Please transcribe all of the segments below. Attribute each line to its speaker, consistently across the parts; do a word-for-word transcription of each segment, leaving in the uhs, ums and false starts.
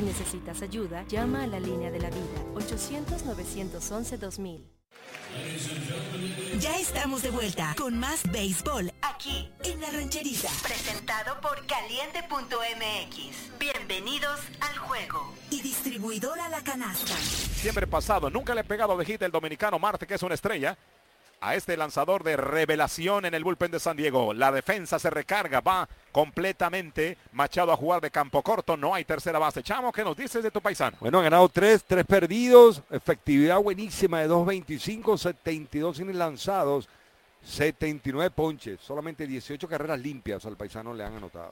Speaker 1: necesitas ayuda, llama a la línea de la vida, ochocientos, novecientos once, dos mil.
Speaker 2: Ya estamos de vuelta con más béisbol aquí en La Rancherita. Presentado por Caliente punto M X. Bienvenidos al juego. Y distribuidora La Canasta.
Speaker 3: Siempre pasado, nunca le he pegado de hit el dominicano Marte, que es una estrella, a este lanzador de revelación en el bullpen de San Diego. La defensa se recarga, va completamente Machado a jugar de campo corto, no hay tercera base. Chamo, ¿qué nos dices de tu paisano?
Speaker 4: Bueno, ha ganado tres, tres perdidos, efectividad buenísima de dos veinticinco, setenta y dos innings lanzados, setenta y nueve ponches, solamente dieciocho carreras limpias al paisano le han anotado.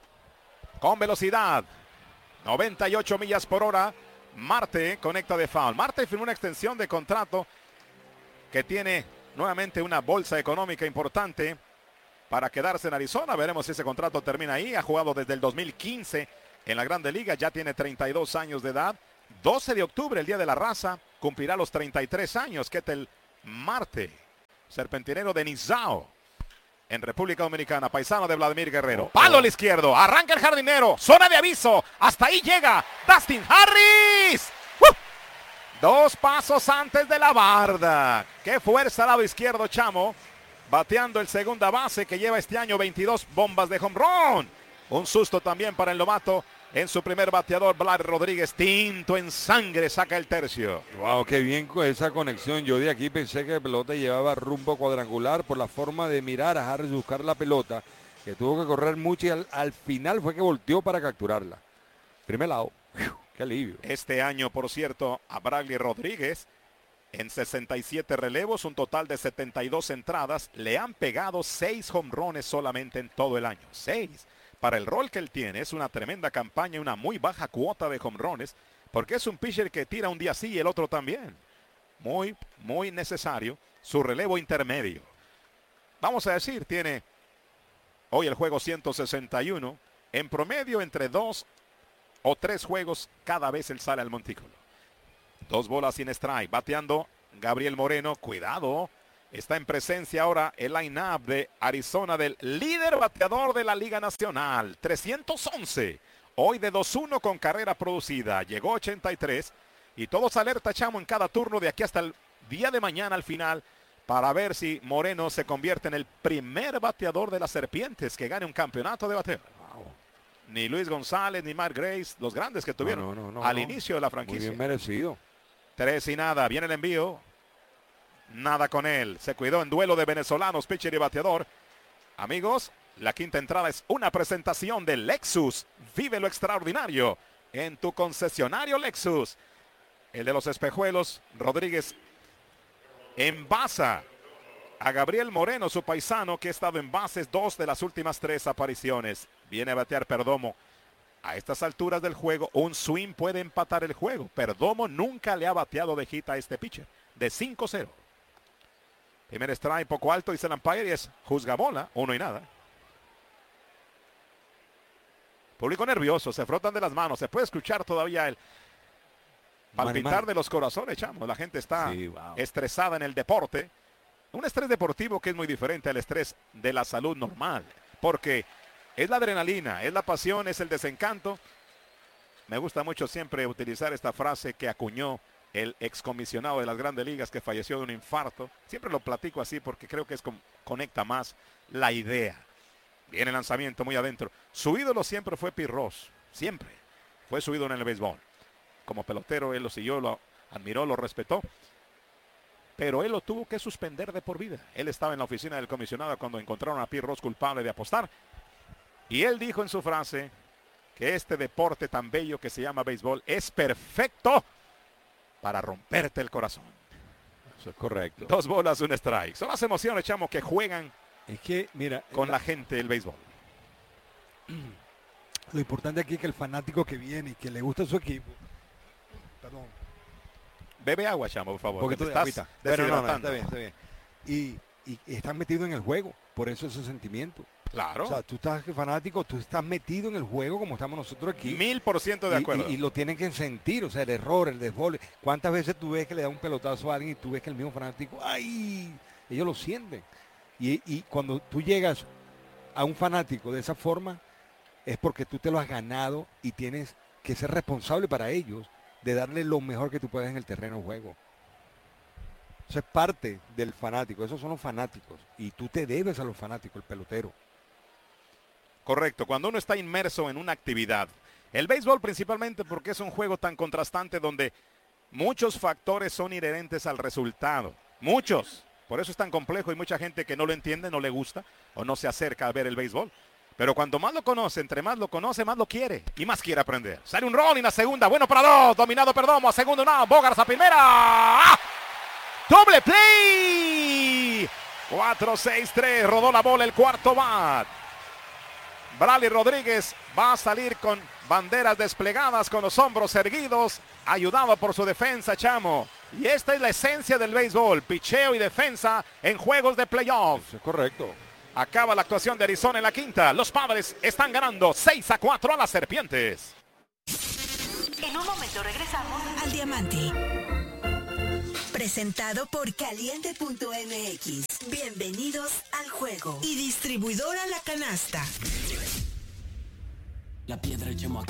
Speaker 3: Con velocidad, noventa y ocho millas por hora, Marte conecta de foul. Marte firmó una extensión de contrato que tiene nuevamente una bolsa económica importante para quedarse en Arizona. Veremos si ese contrato termina ahí. Ha jugado desde el dos mil quince en la Grande Liga. Ya tiene treinta y dos años de edad. doce de octubre, el Día de la Raza, cumplirá los treinta y tres años. Ketel Marte, serpentinero de Nizao, en República Dominicana, paisano de Vladimir Guerrero. Palo al izquierdo. Arranca el jardinero. Zona de aviso. Hasta ahí llega Dustin Harris. ¡Uh! Dos pasos antes de la barda. Qué fuerza al lado izquierdo, Chamo. Bateando el segunda base que lleva este año veintidós bombas de home run. Un susto también para el novato en su primer bateador, Vlad Rodríguez. Tinto en sangre, saca el tercio.
Speaker 4: Wow, qué bien con esa conexión. Yo de aquí pensé que la pelota llevaba rumbo cuadrangular por la forma de mirar a Harris buscar la pelota, que tuvo que correr mucho y al, al final fue que volteó para capturarla. Primer lado. Qué alivio.
Speaker 3: Este año, por cierto, a Bradley Rodríguez en sesenta y siete relevos, un total de setenta y dos entradas, le han pegado seis jonrones solamente en todo el año. Seis. Para el rol que él tiene, es una tremenda campaña, una muy baja cuota de jonrones, porque es un pitcher que tira un día sí y el otro también. Muy, muy necesario su relevo intermedio. Vamos a decir, tiene hoy el juego ciento sesenta y uno, en promedio entre dos o tres juegos cada vez él sale al montículo. Dos bolas sin strike, bateando Gabriel Moreno, cuidado, está en presencia ahora el line-up de Arizona del líder bateador de la Liga Nacional, trescientos once, hoy de dos uno con carrera producida, llegó ochenta y tres y todos alerta, Chamo, en cada turno de aquí hasta el día de mañana al final, para ver si Moreno se convierte en el primer bateador de las Serpientes que gane un campeonato de bateo. Ni Luis González, ni Mark Grace, los grandes que tuvieron
Speaker 4: no, no, no,
Speaker 3: al
Speaker 4: no.
Speaker 3: inicio de la franquicia.
Speaker 4: Muy bien merecido.
Speaker 3: Tres y nada, viene el envío. Nada con él. Se cuidó en duelo de venezolanos, pitcher y bateador. Amigos, la quinta entrada es una presentación de Lexus. Vive lo extraordinario en tu concesionario Lexus. El de los espejuelos, Rodríguez envasa a Gabriel Moreno, su paisano, que ha estado en bases dos de las últimas tres apariciones. Viene a batear Perdomo. A estas alturas del juego, un swing puede empatar el juego. Perdomo nunca le ha bateado de hit a este pitcher. De cinco cero. Primer strike poco alto, dice el umpire, y es juzgabola, uno y nada. Público nervioso, se frotan de las manos. Se puede escuchar todavía el palpitar de los corazones, Chamo. La gente está sí, wow. estresada en el deporte. Un estrés deportivo que es muy diferente al estrés de la salud normal, porque es la adrenalina, es la pasión, es el desencanto. Me gusta mucho siempre utilizar esta frase que acuñó el excomisionado de las Grandes Ligas que falleció de un infarto. Siempre lo platico así porque creo que es con, conecta más la idea. Viene el lanzamiento muy adentro. Su ídolo siempre fue Pete Rose, siempre fue su ídolo en el béisbol. Como pelotero él lo siguió, lo admiró, lo respetó. Pero él lo tuvo que suspender de por vida. Él estaba en la oficina del comisionado cuando encontraron a Pete Rose culpable de apostar. Y él dijo en su frase que este deporte tan bello que se llama béisbol es perfecto para romperte el corazón.
Speaker 4: Eso es correcto.
Speaker 3: Dos bolas, un strike. Son las emociones, Chamo, que juegan
Speaker 4: es que, mira,
Speaker 3: con la, la gente del béisbol.
Speaker 5: Lo importante aquí es que el fanático que viene y que le gusta su equipo, perdón,
Speaker 3: bebe agua, Chamo, por favor.
Speaker 5: Porque
Speaker 3: te
Speaker 5: tú
Speaker 3: estás
Speaker 5: pero no, no, está bien, está bien. Y, y están metidos en el juego, por eso ese sentimiento.
Speaker 3: Claro.
Speaker 5: O sea, tú estás fanático, tú estás metido en el juego como estamos nosotros aquí.
Speaker 3: Mil por ciento de acuerdo.
Speaker 5: Y, y, y lo tienen que sentir, o sea, el error, el desborde. ¿Cuántas veces tú ves que le da un pelotazo a alguien y tú ves que el mismo fanático, ¡ay! Ellos lo sienten. Y, y cuando tú llegas a un fanático de esa forma, es porque tú te lo has ganado y tienes que ser responsable para ellos de darle lo mejor que tú puedes en el terreno de juego. Eso es parte del fanático, esos son los fanáticos. Y tú te debes a los fanáticos, el pelotero.
Speaker 3: Correcto, cuando uno está inmerso en una actividad. El béisbol principalmente porque es un juego tan contrastante donde muchos factores son inherentes al resultado. Muchos. Por eso es tan complejo y mucha gente que no lo entiende, no le gusta o no se acerca a ver el béisbol. Pero cuando más lo conoce, entre más lo conoce, más lo quiere y más quiere aprender. Sale un rolling a segunda, bueno para dos, dominado Perdomo a segundo, no, Bogaerts a primera. ¡Ah! ¡Doble play! cuatro seis tres, rodó la bola el cuarto bat. Bradley Rodríguez va a salir con banderas desplegadas, con los hombros erguidos, ayudado por su defensa, Chamo. Y esta es la esencia del béisbol, picheo y defensa en juegos de playoff.
Speaker 4: Eso es correcto.
Speaker 3: Acaba la actuación de Arizona en la quinta. Los Padres están ganando seis a cuatro a las Serpientes.
Speaker 2: En un momento regresamos al Diamante. Presentado por Caliente punto M X. Bienvenidos al juego. Y distribuidora La Canasta.
Speaker 6: La piedra llamó